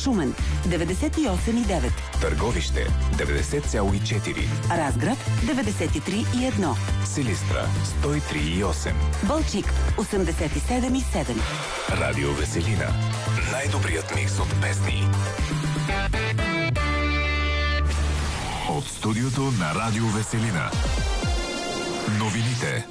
Шумен 98,9. Търговище 90,4. Разград 93,1. Силистра 103,8. Балчик 87,7. Радио Веселина. Най-добрият микс от песни. От студиото на Радио Веселина. Новините.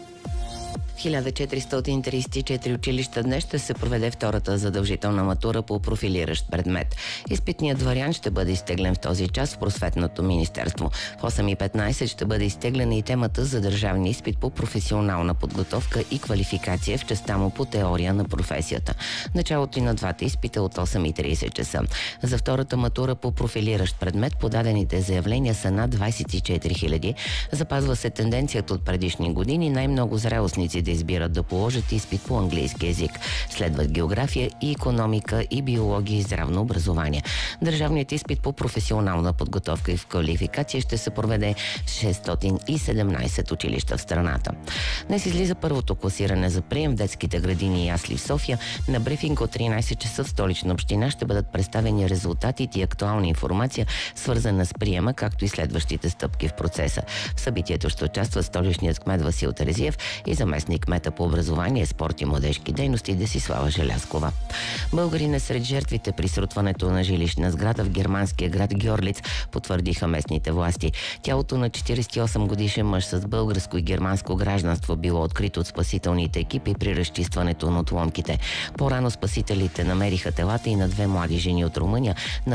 1434 училища днес ще се проведе втората задължителна матура по профилиращ предмет. Изпитният вариант ще бъде изтеглен в този час в Просветното министерство. В 8:15 ще бъде изтеглена и темата за държавния изпит по професионална подготовка и квалификация в частта му по теория на професията. Началото и на двата изпита от 8:30 часа. За втората матура по профилиращ предмет подадените заявления са над 24 000. Запазва се тенденцията от предишни години най-много зрелостници да избират да положат изпит по английски език. Следват география и икономика и биология и здравно образование. Държавният изпит по професионална подготовка и квалификация ще се проведе в 617 училища в страната. Днес излиза първото класиране за прием в детските градини и ясли в София. На брифинг от 13 часа в Столична община ще бъдат представени резултатите и актуална информация, свързана с приема, както и следващите стъпки в процеса. В събитието ще участват столичният кмет Васил Терезиев и заместник кмета по образование, спорт и младежки дейности Десислава Желязкова. Българин е сред жертвите при срутването на жилищна сграда в германския град Гьорлиц, потвърдиха местните власти. Тялото на 48 годишен мъж с българско и германско гражданство било открито от спасителните екипи при разчистването на отломките. По-рано спасителите намериха телата и на две млади жени от Румъния,